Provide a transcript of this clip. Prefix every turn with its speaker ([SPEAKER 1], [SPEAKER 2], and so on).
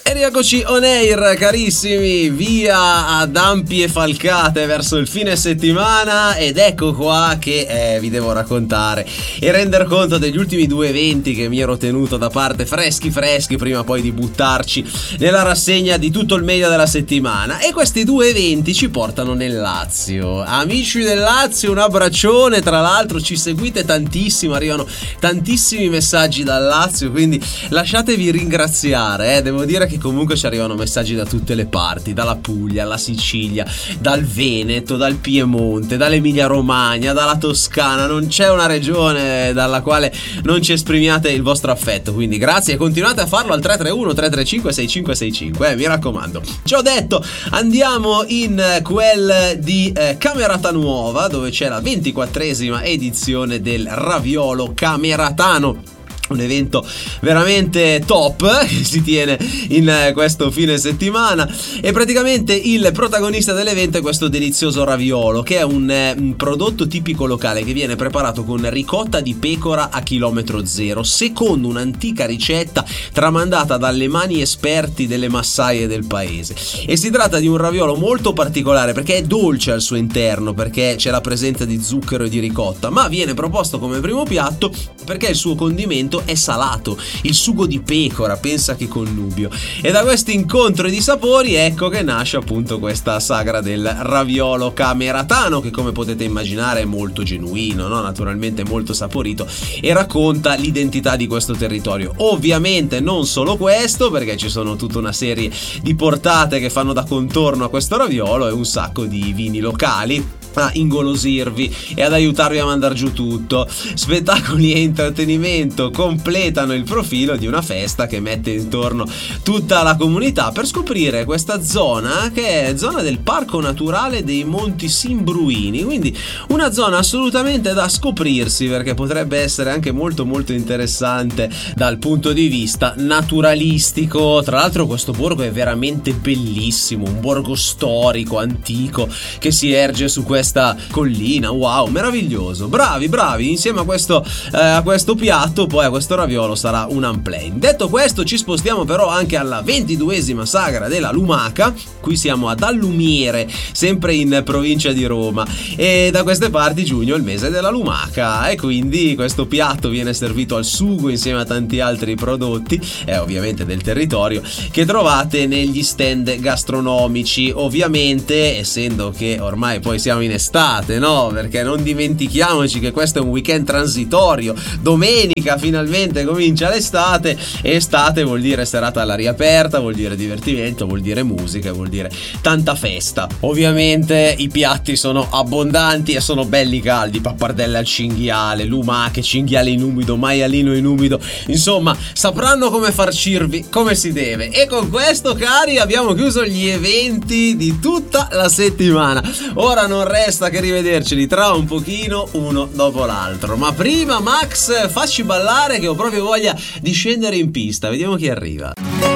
[SPEAKER 1] E rieccoci on air, carissimi, via ad ampie falcate verso il fine settimana, ed ecco qua che vi devo raccontare e render conto degli ultimi due eventi che mi ero tenuto da parte freschi prima poi di buttarci nella rassegna di tutto il meglio della settimana. E questi due eventi ci portano nel Lazio. Amici del Lazio, un abbraccione, tra l'altro ci seguite tantissimo, arrivano tantissimi messaggi dal Lazio, quindi lasciatevi ringraziare, devo dire che comunque ci arrivano messaggi da tutte le parti, dalla Puglia, alla Sicilia, dal Veneto, dal Piemonte, dall'Emilia Romagna, dalla Toscana. Non c'è una regione dalla quale non ci esprimiate il vostro affetto, quindi grazie e continuate a farlo al 331 335 6565, mi raccomando. Ciò detto, andiamo in quel di Camerata Nuova, dove c'è la 24esima edizione del Raviolo Cameratano, un evento veramente top che si tiene in questo fine settimana, e praticamente il protagonista dell'evento è questo delizioso raviolo, che è un prodotto tipico locale che viene preparato con ricotta di pecora a chilometro zero, secondo un'antica ricetta tramandata dalle mani esperti delle massaie del paese. E si tratta di un raviolo molto particolare perché è dolce al suo interno, perché c'è la presenza di zucchero e di ricotta, ma viene proposto come primo piatto perché il suo condimento è salato, il sugo di pecora, pensa che connubio. E da questi incontri di sapori ecco che nasce appunto questa sagra del raviolo cameratano, che come potete immaginare è molto genuino, no? Naturalmente molto saporito, e racconta l'identità di questo territorio. Ovviamente non solo questo, perché ci sono tutta una serie di portate che fanno da contorno a questo raviolo e un sacco di vini locali a ingolosirvi e ad aiutarvi a mandar giù tutto. Spettacoli e intrattenimento completano il profilo di una festa che mette intorno tutta la comunità per scoprire questa zona, che è zona del Parco Naturale dei Monti Simbruini, quindi una zona assolutamente da scoprirsi, perché potrebbe essere anche molto interessante dal punto di vista naturalistico. Tra l'altro questo borgo è veramente bellissimo, un borgo storico, antico, che si erge su questa collina. Wow, meraviglioso, bravi. Insieme a questo piatto, poi a questo raviolo, sarà un unplane. Detto questo, ci spostiamo però anche alla 22esima sagra della lumaca. Qui siamo ad Allumiere, sempre in provincia di Roma, e da queste parti giugno è il mese della lumaca, e quindi questo piatto viene servito al sugo insieme a tanti altri prodotti, ovviamente del territorio, che trovate negli stand gastronomici. Ovviamente, essendo che ormai poi siamo in estate, no? Perché non dimentichiamoci che questo è un weekend transitorio. Domenica finalmente comincia l'estate, e estate vuol dire serata all'aria aperta, vuol dire divertimento, vuol dire musica, vuol dire tanta festa. Ovviamente i piatti sono abbondanti e sono belli caldi: pappardelle al cinghiale, lumache, cinghiale in umido, maialino in umido, insomma sapranno come farcirvi come si deve. E con questo, cari, abbiamo chiuso gli eventi di tutta la settimana. Ora non resta che rivederceli tra un pochino, uno dopo l'altro, ma prima, Max, facci ballare che ho proprio voglia di scendere in pista. Vediamo chi arriva.